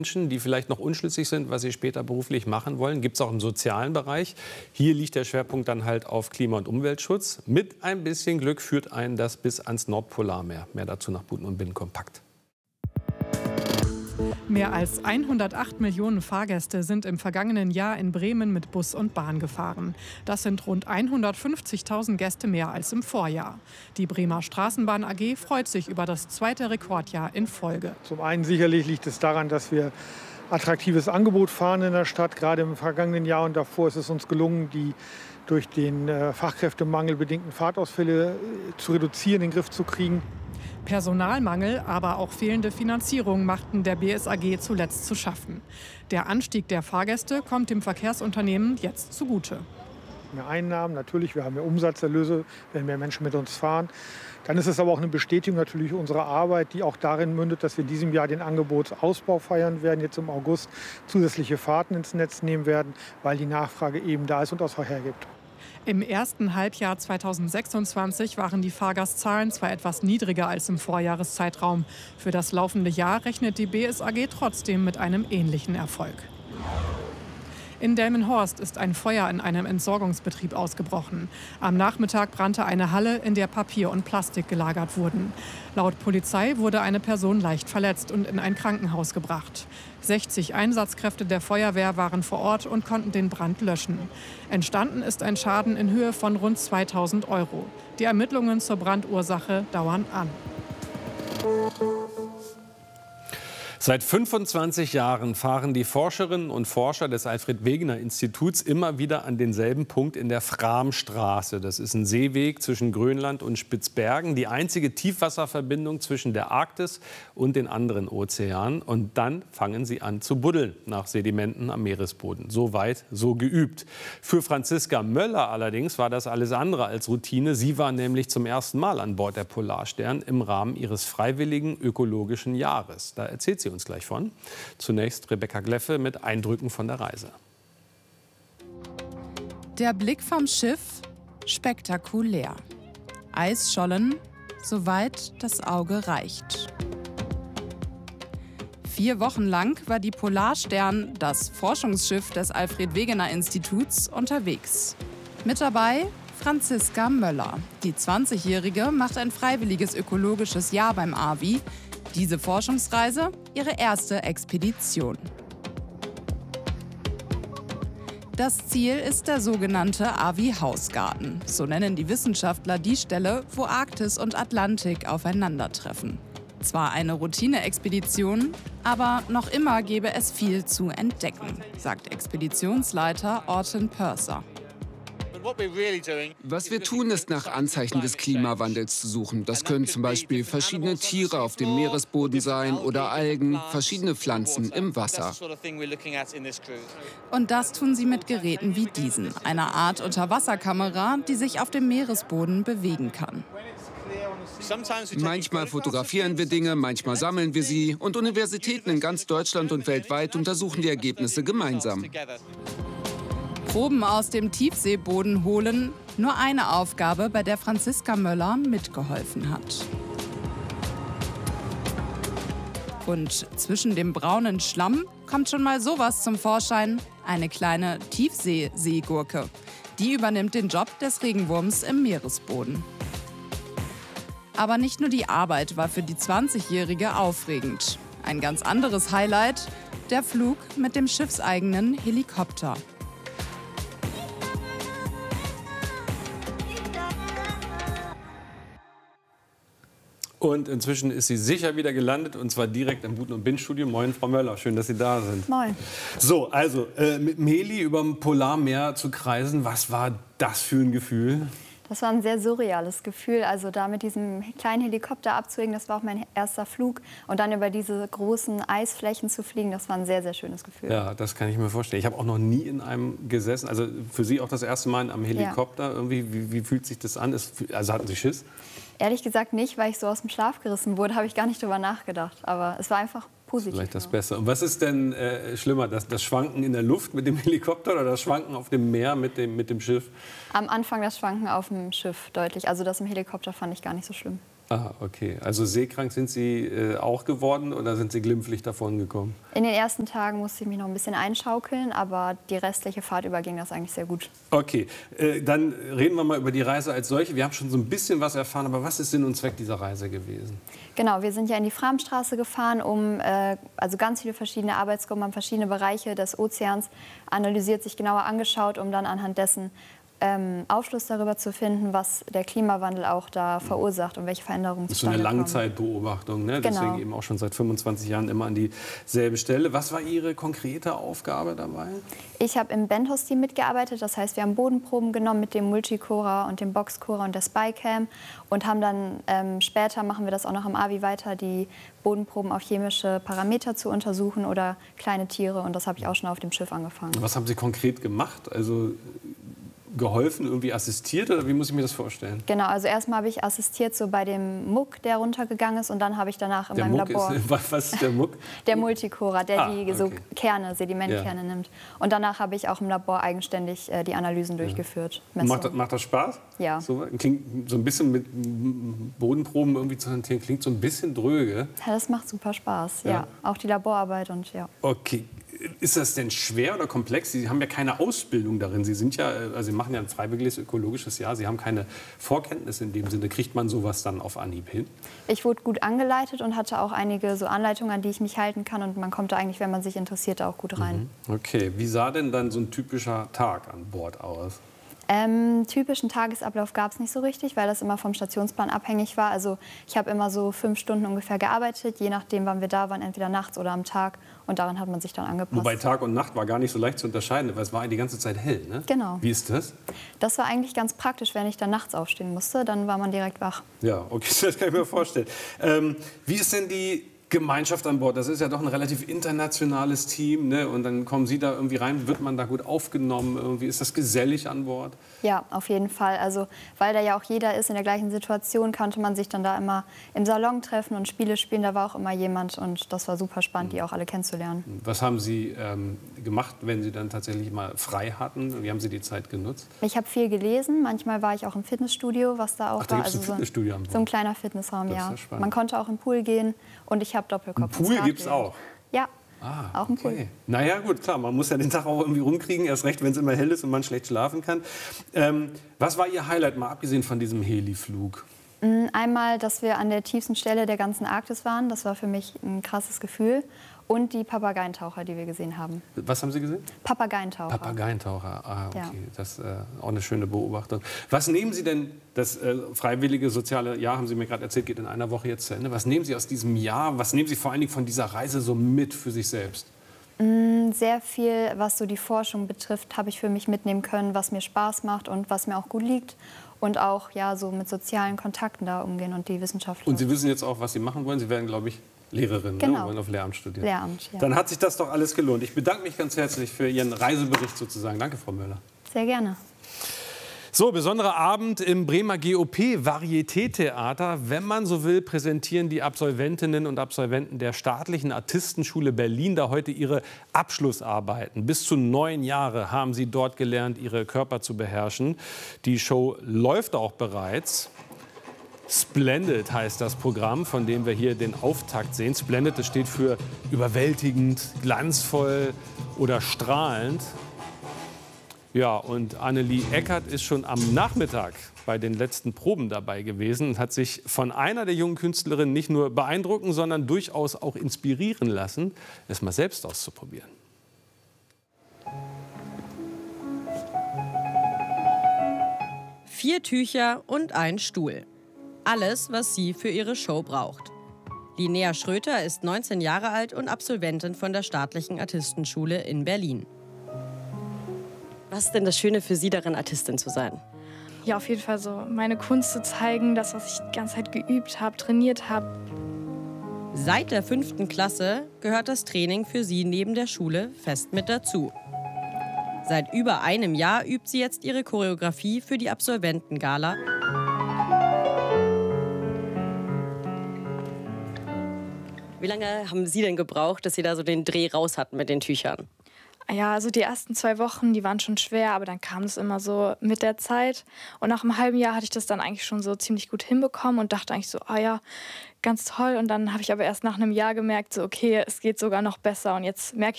Menschen, die vielleicht noch unschlüssig sind, was sie später beruflich machen wollen. Gibt es auch im sozialen Bereich. Hier liegt der Schwerpunkt dann halt auf Klima- und Umweltschutz. Mit ein bisschen Glück führt einen das bis ans Nordpolarmeer. Mehr dazu nach Buten und Binnen kompakt. Mehr als 108 Millionen Fahrgäste sind im vergangenen Jahr in Bremen mit Bus und Bahn gefahren. Das sind rund 150.000 Gäste mehr als im Vorjahr. Die Bremer Straßenbahn AG freut sich über das zweite Rekordjahr in Folge. Zum einen sicherlich liegt es daran, dass wir attraktives Angebot fahren in der Stadt. Gerade im vergangenen Jahr und davor ist es uns gelungen, die durch den Fachkräftemangel bedingten Fahrtausfälle zu reduzieren, in den Griff zu kriegen. Personalmangel, aber auch fehlende Finanzierung machten der BSAG zuletzt zu schaffen. Der Anstieg der Fahrgäste kommt dem Verkehrsunternehmen jetzt zugute. Mehr Einnahmen, natürlich, wir haben mehr Umsatzerlöse, wenn mehr Menschen mit uns fahren. Dann ist es aber auch eine Bestätigung natürlich unserer Arbeit, die auch darin mündet, dass wir in diesem Jahr den Angebotsausbau feiern werden, jetzt im August zusätzliche Fahrten ins Netz nehmen werden, weil die Nachfrage eben da ist und das auch hergibt. Im ersten Halbjahr 2026 waren die Fahrgastzahlen zwar etwas niedriger als im Vorjahreszeitraum. Für das laufende Jahr rechnet die BSAG trotzdem mit einem ähnlichen Erfolg. In Delmenhorst ist ein Feuer in einem Entsorgungsbetrieb ausgebrochen. Am Nachmittag brannte eine Halle, in der Papier und Plastik gelagert wurden. Laut Polizei wurde eine Person leicht verletzt und in ein Krankenhaus gebracht. 60 Einsatzkräfte der Feuerwehr waren vor Ort und konnten den Brand löschen. Entstanden ist ein Schaden in Höhe von rund 2.000 €. Die Ermittlungen zur Brandursache dauern an. Seit 25 Jahren fahren die Forscherinnen und Forscher des Alfred-Wegener-Instituts immer wieder an denselben Punkt in der Framstraße. Das ist ein Seeweg zwischen Grönland und Spitzbergen, die einzige Tiefwasserverbindung zwischen der Arktis und den anderen Ozeanen. Und dann fangen sie an zu buddeln nach Sedimenten am Meeresboden. So weit, so geübt. Für Franziska Möller allerdings war das alles andere als Routine. Sie war nämlich zum ersten Mal an Bord der Polarstern im Rahmen ihres freiwilligen ökologischen Jahres. Da erzählt sie uns gleich von. Zunächst Rebecca Gleffe mit Eindrücken von der Reise. Der Blick vom Schiff, spektakulär. Eisschollen, soweit das Auge reicht. 4 Wochen lang war die Polarstern, das Forschungsschiff des Alfred-Wegener-Instituts, unterwegs. Mit dabei Franziska Möller. Die 20-Jährige macht ein freiwilliges ökologisches Jahr beim AWI. Diese Forschungsreise, ihre erste Expedition. Das Ziel ist der sogenannte AWI-Hausgarten. So nennen die Wissenschaftler die Stelle, wo Arktis und Atlantik aufeinandertreffen. Zwar eine Routine-Expedition, aber noch immer gäbe es viel zu entdecken, sagt Expeditionsleiter Orton Purser. Was wir tun, ist nach Anzeichen des Klimawandels zu suchen. Das können zum Beispiel verschiedene Tiere auf dem Meeresboden sein oder Algen, verschiedene Pflanzen im Wasser. Und das tun sie mit Geräten wie diesen, einer Art Unterwasserkamera, die sich auf dem Meeresboden bewegen kann. Manchmal fotografieren wir Dinge, manchmal sammeln wir sie. Und Universitäten in ganz Deutschland und weltweit untersuchen die Ergebnisse gemeinsam. Proben aus dem Tiefseeboden holen, nur eine Aufgabe, bei der Franziska Möller mitgeholfen hat. Und zwischen dem braunen Schlamm kommt schon mal sowas zum Vorschein, eine kleine Tiefseeseegurke. Die übernimmt den Job des Regenwurms im Meeresboden. Aber nicht nur die Arbeit war für die 20-Jährige aufregend. Ein ganz anderes Highlight, der Flug mit dem schiffseigenen Helikopter. Und inzwischen ist sie sicher wieder gelandet, und zwar direkt im Buten- und Binnen-Studio. Moin, Frau Möller, schön, dass Sie da sind. Moin. So, also mit Meli über dem Polarmeer zu kreisen, was war das für ein Gefühl? Das war ein sehr surreales Gefühl. Also da mit diesem kleinen Helikopter abzuhängen, das war auch mein erster Flug. Und dann über diese großen Eisflächen zu fliegen, das war ein sehr, sehr schönes Gefühl. Ja, das kann ich mir vorstellen. Ich habe auch noch nie in einem gesessen. Also für Sie auch das erste Mal am Helikopter. Ja. Irgendwie, wie fühlt sich das an? Also hatten Sie Schiss? Ehrlich gesagt nicht, weil ich so aus dem Schlaf gerissen wurde, habe ich gar nicht drüber nachgedacht. Aber es war einfach positiv. Vielleicht das Beste. Und was ist denn schlimmer, das Schwanken in der Luft mit dem Helikopter oder das Schwanken auf dem Meer mit dem Schiff? Am Anfang das Schwanken auf dem Schiff deutlich. Also das im Helikopter fand ich gar nicht so schlimm. Ah, okay. Also seekrank sind Sie auch geworden oder sind Sie glimpflich davon gekommen? In den ersten Tagen musste ich mich noch ein bisschen einschaukeln, aber die restliche Fahrt über ging das eigentlich sehr gut. Okay, dann reden wir mal über die Reise als solche. Wir haben schon so ein bisschen was erfahren, aber was ist Sinn und Zweck dieser Reise gewesen? Genau, wir sind ja in die Framstraße gefahren, also ganz viele verschiedene Arbeitsgruppen haben verschiedene Bereiche des Ozeans analysiert, sich genauer angeschaut, um dann anhand dessen Aufschluss darüber zu finden, was der Klimawandel auch da verursacht und welche Veränderungen Das ist so eine zustande kommen. Langzeitbeobachtung, ne? Genau. Deswegen eben auch schon seit 25 Jahren immer an dieselbe Stelle. Was war Ihre konkrete Aufgabe dabei? Ich habe im Bentos-Team mitgearbeitet, das heißt, wir haben Bodenproben genommen mit dem Multicorer und dem Boxcorer und der Spycam und haben dann später, machen wir das auch noch im AVI weiter, die Bodenproben auf chemische Parameter zu untersuchen oder kleine Tiere und das habe ich auch schon auf dem Schiff angefangen. Was haben Sie konkret gemacht? Also geholfen, irgendwie assistiert oder wie muss ich mir das vorstellen? Genau, also erstmal habe ich assistiert so bei dem Muck, der runtergegangen ist und dann habe ich danach in meinem Labor... Was ist der Muck? Der Multicorer, der die so okay. Kerne, Sedimentkerne nimmt. Und danach habe ich auch im Labor eigenständig die Analysen durchgeführt. Macht das Spaß? Ja. So, klingt so ein bisschen mit Bodenproben irgendwie zu hantieren, klingt so ein bisschen dröge. Ja, das macht super Spaß, ja. Auch die Laborarbeit und ja. Okay. Ist das denn schwer oder komplex? Sie haben ja keine Ausbildung darin. Sie sind ja, also Sie machen ja ein freiwilliges ökologisches Jahr. Sie haben keine Vorkenntnisse in dem Sinne. Kriegt man sowas dann auf Anhieb hin? Ich wurde gut angeleitet und hatte auch einige so Anleitungen, an die ich mich halten kann. Und man kommt da eigentlich, wenn man sich interessiert, da auch gut rein. Okay. Wie sah denn dann so ein typischer Tag an Bord aus? Typischen Tagesablauf gab es nicht so richtig, weil das immer vom Stationsplan abhängig war. Also ich habe immer so 5 Stunden ungefähr gearbeitet, je nachdem, wann wir da waren, entweder nachts oder am Tag. Und daran hat man sich dann angepasst. Wobei Tag und Nacht war gar nicht so leicht zu unterscheiden, weil es war die ganze Zeit hell, ne? Genau. Wie ist das? Das war eigentlich ganz praktisch, wenn ich dann nachts aufstehen musste, dann war man direkt wach. Ja, okay, das kann ich mir vorstellen. Wie ist denn die Gemeinschaft an Bord? Das ist ja doch ein relativ internationales Team, ne? Und dann kommen Sie da irgendwie rein, wird man da gut aufgenommen? Irgendwie ist das gesellig an Bord? Ja, auf jeden Fall. Also, weil da ja auch jeder ist in der gleichen Situation, konnte man sich dann da immer im Salon treffen und Spiele spielen. Da war auch immer jemand und das war super spannend, die auch alle kennenzulernen. Was haben Sie gemacht, wenn Sie dann tatsächlich mal frei hatten? Wie haben Sie die Zeit genutzt? Ich habe viel gelesen. Manchmal war ich auch im Fitnessstudio, was da auch Ach, da war. gibt's ein Fitnessstudio an Bord? So ein kleiner Fitnessraum, Das ist ja. ja spannend. Man konnte auch im Pool gehen und ich habe Doppelkopf. Pool gibt's auch? Ja, auch im okay. Pool. Naja, gut, klar, man muss ja den Tag auch irgendwie rumkriegen, erst recht, wenn es immer hell ist und man schlecht schlafen kann. Was war Ihr Highlight, mal abgesehen von diesem Heliflug? Einmal, dass wir an der tiefsten Stelle der ganzen Arktis waren. Das war für mich ein krasses Gefühl. Und die Papageientaucher, die wir gesehen haben. Was haben Sie gesehen? Papageientaucher. Papageientaucher, okay. Ja. Das ist auch eine schöne Beobachtung. Was nehmen Sie denn, das freiwillige soziale Jahr, haben Sie mir gerade erzählt, geht in einer Woche jetzt zu Ende. Was nehmen Sie aus diesem Jahr, was nehmen Sie vor allen Dingen von dieser Reise so mit für sich selbst? Sehr viel, was so die Forschung betrifft, habe ich für mich mitnehmen können, was mir Spaß macht und was mir auch gut liegt. Und auch ja, so mit sozialen Kontakten da umgehen und die Wissenschaft. Und Sie wissen jetzt auch, was Sie machen wollen. Sie werden, glaube ich, Lehrerin, genau. Ne? Wollen auf Lehramt studieren. Lehramt, ja. Dann hat sich das doch alles gelohnt. Ich bedanke mich ganz herzlich für Ihren Reisebericht sozusagen. Danke, Frau Möller. Sehr gerne. So, besonderer Abend im Bremer GOP Varieté-Theater. Wenn man so will, präsentieren die Absolventinnen und Absolventen der Staatlichen Artistenschule Berlin da heute ihre Abschlussarbeiten. Bis zu 9 Jahre haben sie dort gelernt, ihre Körper zu beherrschen. Die Show läuft auch bereits. Splendid heißt das Programm, von dem wir hier den Auftakt sehen. Splendid, das steht für überwältigend, glanzvoll oder strahlend. Ja, und Annelie Eckert ist schon am Nachmittag bei den letzten Proben dabei gewesen und hat sich von einer der jungen Künstlerinnen nicht nur beeindrucken, sondern durchaus auch inspirieren lassen, es mal selbst auszuprobieren. Vier Tücher und ein Stuhl. Alles, was sie für ihre Show braucht. Linnea Schröter ist 19 Jahre alt und Absolventin von der Staatlichen Artistenschule in Berlin. Was ist denn das Schöne für Sie darin, Artistin zu sein? Ja, auf jeden Fall so meine Kunst zu zeigen, das, was ich die ganze Zeit geübt habe, trainiert habe. Seit der 5. Klasse gehört das Training für sie neben der Schule fest mit dazu. Seit über einem Jahr übt sie jetzt ihre Choreografie für die Absolventengala. Wie lange haben Sie denn gebraucht, dass Sie da so den Dreh raus hatten mit den Tüchern? Ja, also die ersten 2 Wochen, die waren schon schwer, aber dann kam es immer so mit der Zeit. Und nach einem halben Jahr hatte ich das dann eigentlich schon so ziemlich gut hinbekommen und dachte eigentlich so, ja, ganz toll. Und dann habe ich aber erst nach einem Jahr gemerkt, so okay, es geht sogar noch besser. Und jetzt merke